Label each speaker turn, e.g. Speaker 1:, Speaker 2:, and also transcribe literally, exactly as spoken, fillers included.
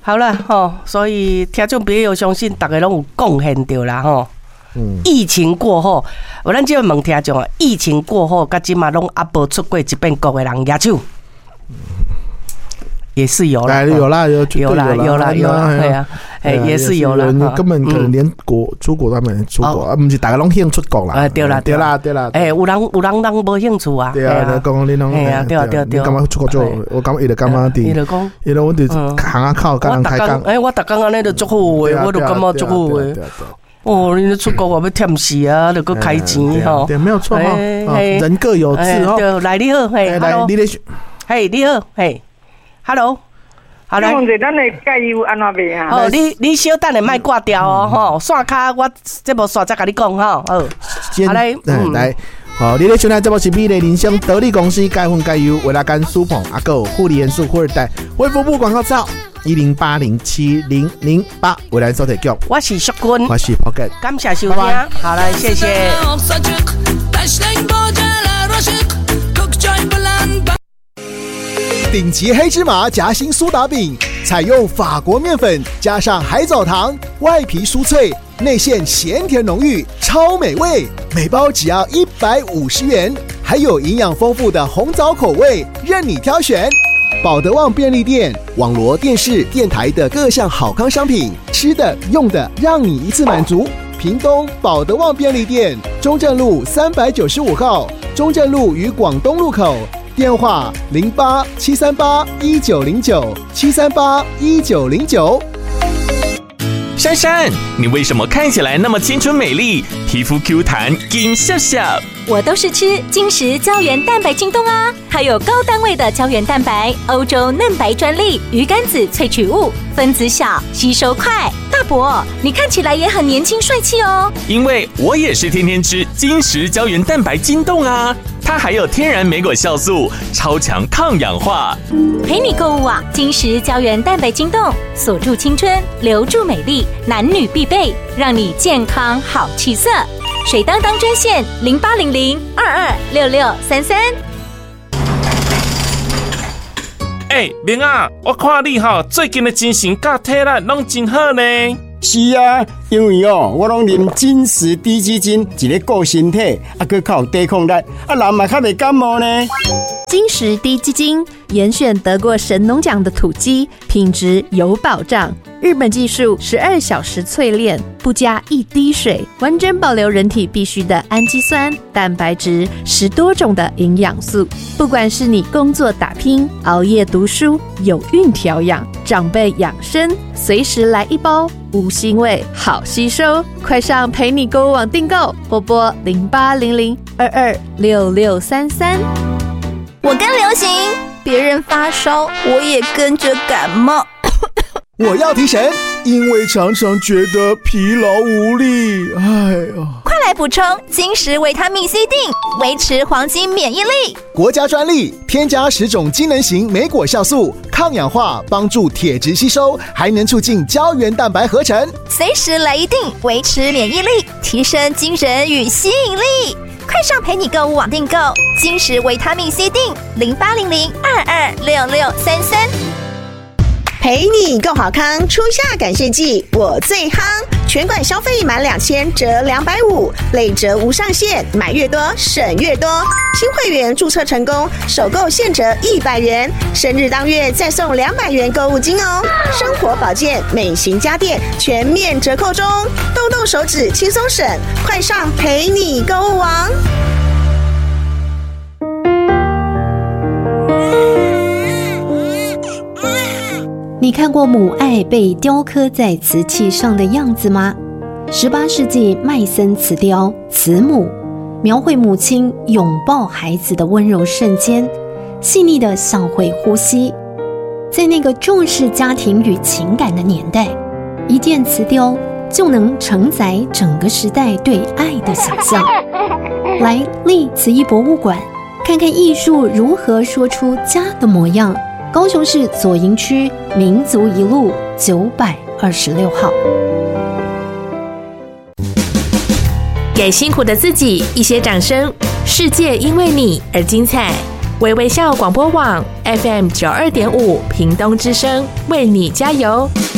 Speaker 1: 好了吼，所以听众朋友相信大家拢有贡献到啦吼。嗯，疫情过后，我咱即个问听众啊，疫情过后，甲即嘛拢还无出过一遍国的人，举手。也是有啦，
Speaker 2: 有啦，有
Speaker 1: 有啦，有啦，有啦，对啊，哎，也是有啦。
Speaker 2: 根本可能连国出国他们出国啊，不是大家拢兴出国啦。
Speaker 1: 啊，对啦，
Speaker 2: 对啦，对啦。
Speaker 1: 哎，有人有人人无兴趣啊。
Speaker 2: 对啊，讲讲你拢，
Speaker 1: 哎呀，对啊，对啊，对啊。
Speaker 2: 你干嘛出国做？我感觉伊就感觉伫，
Speaker 1: 伊就讲，
Speaker 2: 伊就我伫行啊靠，甲人开讲。
Speaker 1: 哎，我逐工安尼就足好诶，我就感觉足好诶。哦，你出国我要忝死啊，就搁开钱吼。
Speaker 2: 对，没有错哈。人各有志哦。
Speaker 1: 对，来你好，嘿，
Speaker 2: 来你咧，
Speaker 1: 嘿，你好，嘿 ，Hello。
Speaker 3: 好嘞，问者咱的加油安怎办啊？
Speaker 1: 哦，你你小等下莫挂掉哦，吼，线卡我这无线再甲你讲吼，好，好嘞，
Speaker 2: 嗯，来，好，你咧收听这部是美丽人生得力公司加分加油，维拉甘苏捧阿狗护理元素富二代，卫福部广告照一零八零七零零八，维兰收听局，
Speaker 1: 我是淑君，
Speaker 2: 我是 Pocket，
Speaker 1: 感谢收听，好嘞，谢谢。
Speaker 4: 顶级黑芝麻夹心苏打饼，采用法国面粉加上海藻糖，外皮酥脆，内馅咸甜浓郁，超美味。每包只要一百五十元，还有营养丰富的红枣口味，任你挑选。保德旺便利店、网罗电视、电台的各项好康商品，吃的、用的，让你一次满足。屏东保德旺便利店，中正路三百九十五号，中正路与广东路口。电话零八七三八一九零九七三八一九零九。
Speaker 5: 珊珊，你为什么看起来那么青春美丽，皮肤 Q 弹，金笑笑？
Speaker 6: 我都是吃金石胶原蛋白晶冻啊，还有高单位的胶原蛋白，欧洲嫩白专利，鱼肝子萃取物，分子小，吸收快。大伯，你看起来也很年轻帅气哦。
Speaker 5: 因为我也是天天吃金石胶原蛋白晶冻啊，它还有天然莓果酵素，超强抗氧化。
Speaker 6: 陪你购物啊，金石胶原蛋白晶冻，锁住青春，留住美丽，男女必备，让你健康好气色。水当当专线零八零零二二六六三三。
Speaker 7: 哎，明啊，我看你哈最近的精神甲体力拢真好呢。
Speaker 8: 是啊，因为哦，我拢啉金石低基金，一个顾身体，啊，佮较有抵抗力，啊，人嘛较袂感冒呢。
Speaker 9: 金石低基金严选得过神农奖的土鸡，品质有保障。日本技术十二小时淬炼，不加一滴水，完整保留人体必需的氨基酸、蛋白质，十多种的营养素。不管是你工作打拼、熬夜读书、有孕调养、长辈养生，随时来一包，无腥味，好吸收。快上陪你购物网订购，或拨零八零零二二六六三三。
Speaker 10: 我跟流行，别人发烧，我也跟着感冒。
Speaker 4: 我要提神，因为常常觉得疲劳无力。哎呀，
Speaker 10: 快来补充金石维他命 C 锭，维持黄金免疫力。
Speaker 4: 国家专利，添加十种机能型莓果酵素，抗氧化，帮助铁质吸收，还能促进胶原蛋白合成。
Speaker 10: 随时来一锭，维持免疫力，提升精神与吸引力。快上陪你购物网订购金石维他命 C 锭，零八零零二二六六三三。
Speaker 11: 陪你够好康，初夏感谢季我最夯，全馆消费满两千折两百五，累折无上限，买越多省越多。新会员注册成功，首购现折一百元，生日当月再送两百元购物金哦。生活保健、美型家电全面折扣中，动动手指轻松省，快上陪你购物网。
Speaker 12: 你看过母爱被雕刻在瓷器上的样子吗？十八世纪麦森瓷雕《慈母》描绘母亲拥抱孩子的温柔瞬间，细腻的像会呼吸。在那个重视家庭与情感的年代，一件瓷雕就能承载整个时代对爱的想象。来立慈艺博物馆，看看艺术如何说出家的模样。高雄市左营区民族一路九百二十六号。
Speaker 13: 给辛苦的自己一些掌声，世界因为你而精彩。 微微笑广播网 F M 九二点五屏东之声为你加油。